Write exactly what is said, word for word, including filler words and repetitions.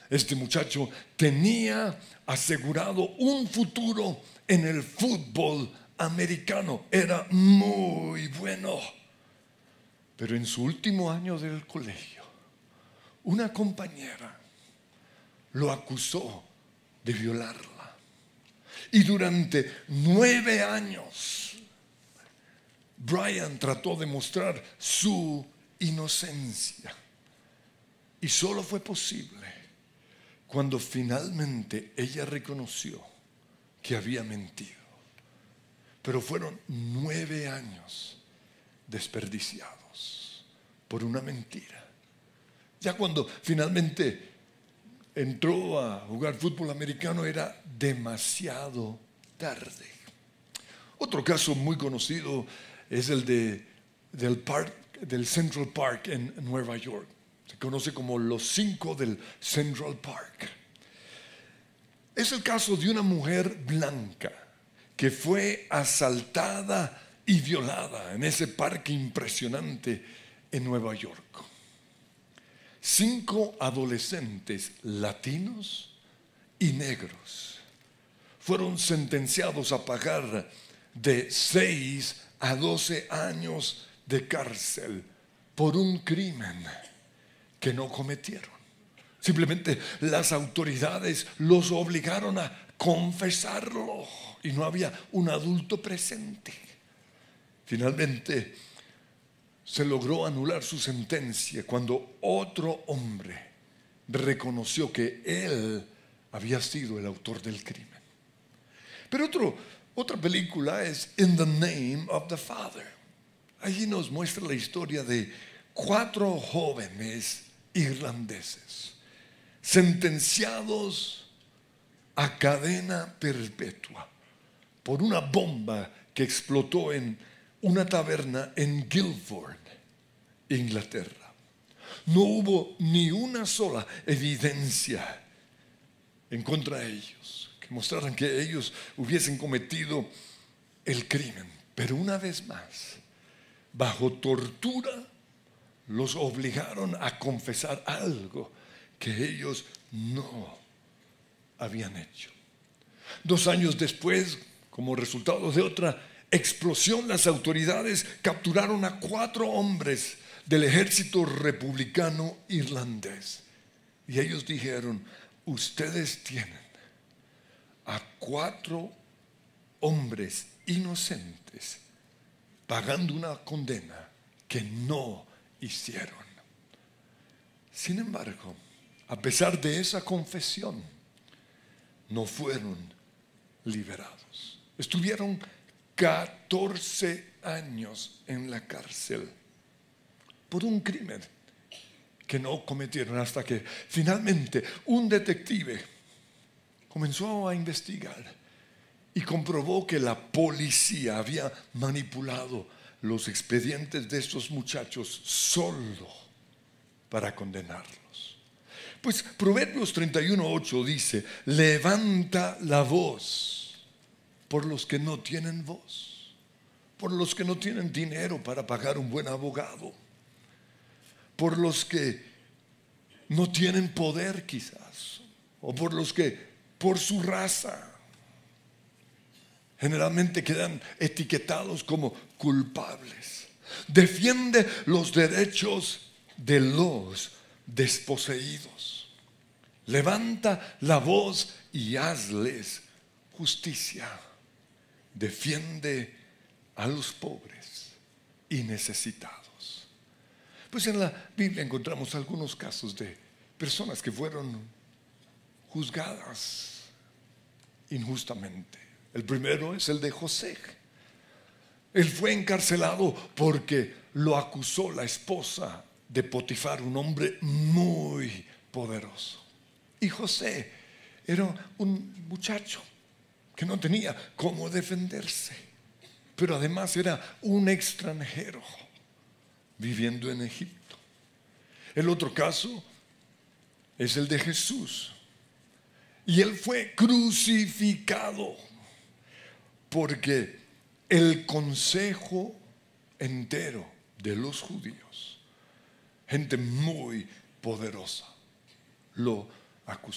Este muchacho tenía asegurado un futuro en el fútbol americano. Era muy bueno. Pero en su último año del colegio, una compañera lo acusó de violarla. Y durante nueve años, Brian trató de mostrar su inocencia. Y solo fue posible cuando finalmente ella reconoció que había mentido. Pero fueron nueve años desperdiciados por una mentira. Ya cuando finalmente entró a jugar fútbol americano era demasiado tarde. Otro caso muy conocido es el de, del, park, del Central Park en Nueva York. Se conoce como los cinco del Central Park. Es el caso de una mujer blanca que fue asaltada y violada en ese parque impresionante en Nueva York. Cinco adolescentes latinos y negros fueron sentenciados a pagar de seis a doce años de cárcel por un crimen que no cometieron. Simplemente las autoridades los obligaron a confesarlo y no había un adulto presente. Finalmente se logró anular su sentencia cuando otro hombre reconoció que él había sido el autor del crimen. Pero otro, otra película es In the Name of the Father. Allí nos muestra la historia de cuatro jóvenes irlandeses sentenciados a cadena perpetua por una bomba que explotó en una taberna en Guildford, Inglaterra. No hubo ni una sola evidencia en contra de ellos que mostraran que ellos hubiesen cometido el crimen. Pero una vez más, bajo tortura, los obligaron a confesar algo que ellos no habían hecho. Dos años después, como resultado de otra explosión, las autoridades capturaron a cuatro hombres del ejército republicano irlandés. Y ellos dijeron: ustedes tienen a cuatro hombres inocentes pagando una condena que no hicieron. Sin embargo, a pesar de esa confesión, no fueron liberados. Estuvieron catorce años en la cárcel por un crimen que no cometieron, hasta que finalmente un detective comenzó a investigar y comprobó que la policía había manipulado los expedientes de estos muchachos solo para condenarlos. Pues Proverbios treinta y uno ocho dice: levanta la voz por los que no tienen voz, por los que no tienen dinero para pagar un buen abogado, por los que no tienen poder quizás, o por los que por su raza generalmente quedan etiquetados como culpables. Defiende los derechos de los desposeídos. Levanta la voz y hazles justicia. Defiende a los pobres y necesitados. Pues en la Biblia encontramos algunos casos de personas que fueron juzgadas injustamente. El primero es el de José. Él fue encarcelado porque lo acusó la esposa de Potifar, un hombre muy poderoso. Y José era un muchacho que no tenía cómo defenderse, pero además era un extranjero viviendo en Egipto. El otro caso es el de Jesús. Y él fue crucificado porque el consejo entero de los judíos, gente muy poderosa, lo acusado.